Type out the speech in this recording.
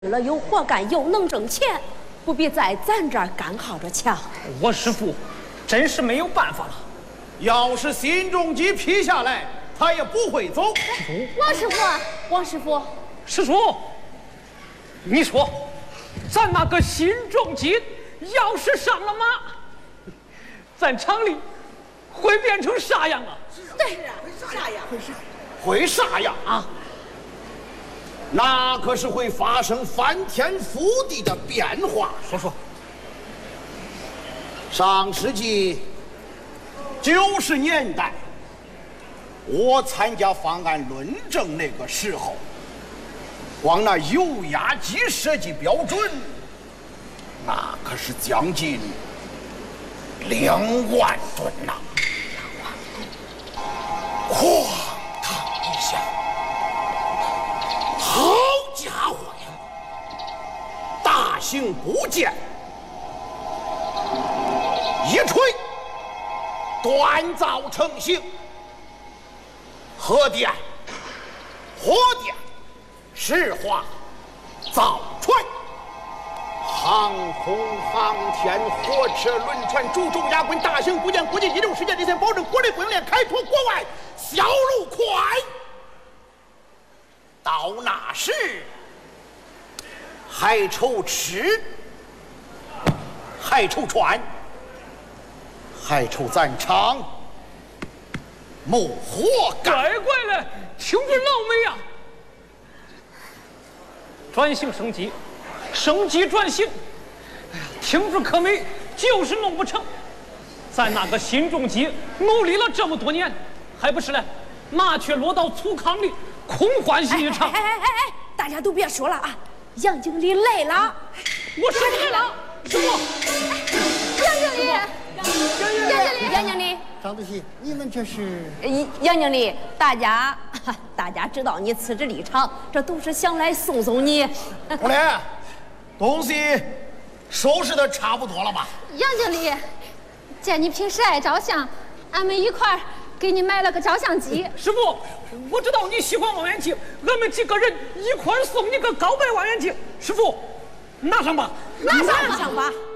了有活干又能挣钱，不必在咱这儿干耗着强。 我师父真是没有办法了。 要是新中基批下来，他也不会走。 王师傅，王师傅， 师叔，你说，咱那个新中基要是上了马，咱厂里会变成啥样啊？ 对， 会啥样啊？那可是会发生翻天覆地的变化。 说， 上世纪90年代，我参加方案论证那个时候，光那油压机设计标准，那可是将近2万吨呐！哐当一下，好家伙呀！大型部件一锤，锻造成型。核电、火电、石化、造船、航空航天、火车、轮船、主重压轨、大型部件，估计16时间之前保证国内供应链开拓国外，销路快。到那时，还愁吃，还愁穿，还愁咱厂没活干。 乖了，听着老美呀！转型升级，升级转型，哎呀，听着可美，就是弄不成。咱那个新中基努力了这么多年，还不是嘞？麻雀落到粗糠里，空欢喜一场。 哎，大家都别说了啊！杨经理累了， 我生气了，师傅。 杨经理， 张主席，你们这是？ 杨经理，大家知道你辞职离场，这都是想来送送你。 红莲，东西收拾的差不多了吧？ 杨经理，见你平时爱照相，俺们一块儿给你买了个照相机。 师傅，我知道你喜欢望远镜，俺们几个人一块儿送你个高倍望远镜。师傅，拿上吧， 拿上吧。